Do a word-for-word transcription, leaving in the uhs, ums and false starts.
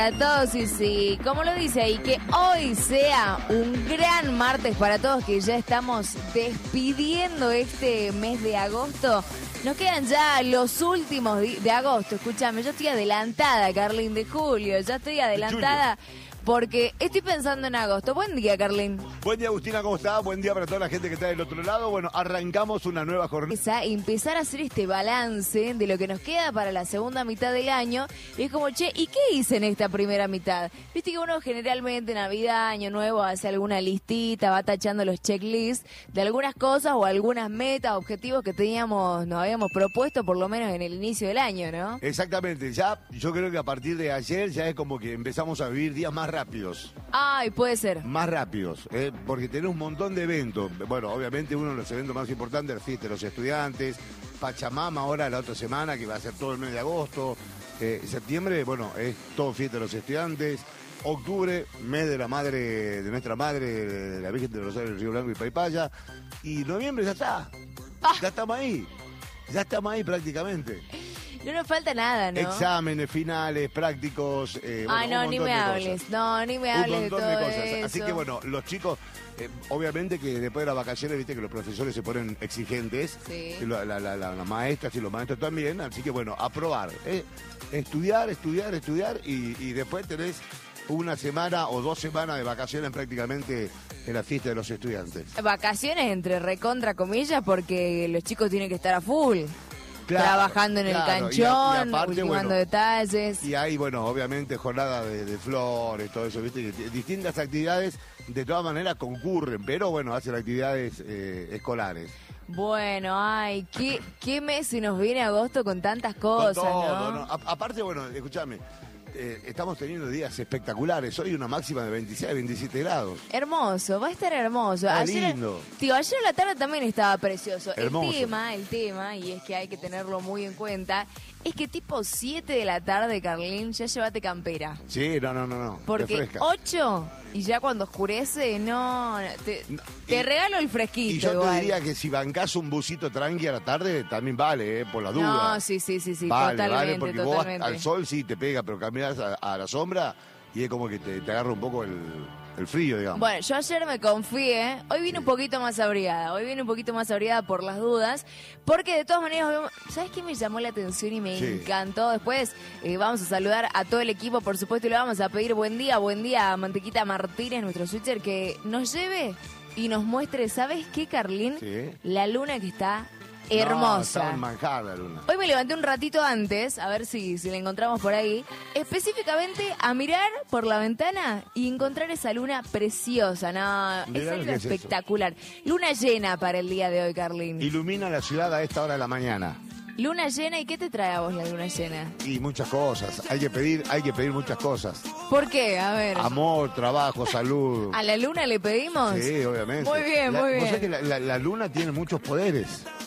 A todos, y sí, como lo dice ahí, que hoy sea un gran martes para todos, que ya estamos despidiendo este mes de agosto. Nos quedan ya los últimos de agosto. Escúchame, yo estoy adelantada, Carlín, de julio. Ya estoy adelantada porque estoy pensando en agosto. Buen día, Carlín. Buen día, Agustina, ¿cómo está? Buen día para toda la gente que está del otro lado. Bueno, arrancamos una nueva jornada. Empezar a hacer este balance de lo que nos queda para la segunda mitad del año. Y es como, che, ¿y qué hice en esta primera mitad? Viste que uno generalmente Navidad, Año Nuevo, hace alguna listita, va tachando los checklists de algunas cosas o algunas metas, objetivos que teníamos, nos habíamos propuesto por lo menos en el inicio del año, ¿no? Exactamente. Ya, yo creo que a partir de ayer ya es como que empezamos a vivir días más rápidos. Ay, puede ser. Más rápidos, ¿eh? Porque tenés un montón de eventos. Bueno, obviamente uno de los eventos más importantes es la fiesta de los estudiantes, Pachamama ahora la otra semana, que va a ser todo el mes de agosto. Eh, septiembre, bueno, es todo fiesta de los estudiantes. Octubre, mes de la madre, de nuestra madre, de la Virgen de Rosario del Río Blanco y Paipaya. Y noviembre ya está. Ah. Ya estamos ahí. Ya estamos ahí prácticamente. No nos falta nada, ¿no? Exámenes, finales, prácticos. Eh, Ay, bueno, no, ni me hables. No, ni me hables de todo de cosas. eso. Así que bueno, los chicos, eh, obviamente que después de las vacaciones, viste que los profesores se ponen exigentes. Sí. La, la, la, la, las maestras y los maestros también. Así que bueno, a probar. Eh, estudiar, estudiar, estudiar y, y después tenés una semana o dos semanas de vacaciones prácticamente en la fiesta de los estudiantes. Vacaciones entre recontra comillas porque los chicos tienen que estar a full. Claro, trabajando en claro, el canchón, y a, y aparte, ultimando bueno, detalles. Y hay, bueno, obviamente jornada de, de flores, todo eso, ¿viste? Distintas actividades, de todas maneras concurren, pero bueno, hacen actividades eh, escolares. Bueno, ay, ¿qué, qué mes se nos viene agosto con tantas cosas, con todo, ¿no? ¿no? A, aparte, bueno, escúchame. Eh, estamos teniendo días espectaculares. Hoy una máxima de veintiséis, veintisiete grados. Hermoso, va a estar hermoso. Está ayer, lindo. Tío, ayer a la tarde también estaba precioso. Hermoso. El tema, el tema, y es que hay que tenerlo muy en cuenta, es que tipo siete de la tarde, Carlín, ya llévate campera. Sí, no, no, no, no. Porque ocho y ya cuando oscurece, no, te, no, te y, regalo el fresquito. Y yo igual. te diría que si bancás un busito tranqui a la tarde, también vale, eh, por la duda. No, sí, sí, sí, sí, vale, totalmente, vale, porque totalmente. vos al sol sí te pega, pero caminas a, a la sombra y es como que te, te agarra un poco el... el frío, digamos. Bueno, yo ayer me confié, hoy vine sí. un poquito más abrigada, hoy vine un poquito más abrigada por las dudas, porque de todas maneras, ¿sabes qué me llamó la atención y me sí. encantó? Después eh, vamos a saludar a todo el equipo, por supuesto, y le vamos a pedir buen día, buen día a Mantequita Martínez, nuestro switcher, que nos lleve y nos muestre, ¿sabes qué, Carlín? Sí. La luna que está hermosa. No, en manjar la luna. Hoy me levanté un ratito antes, a ver si, si la encontramos por ahí, específicamente a mirar por la ventana y encontrar esa luna preciosa. No, Mirá es algo es espectacular. Eso. Luna llena para el día de hoy, Carlín. Ilumina la ciudad a esta hora de la mañana. Luna llena, ¿y qué te trae a vos la luna llena? Y muchas cosas. Hay que pedir, hay que pedir muchas cosas. ¿Por qué? A ver. Amor, trabajo, salud. ¿A la luna le pedimos? Sí, obviamente. Muy bien, la, muy bien. Vos sabés que la, la, la luna tiene muchos poderes.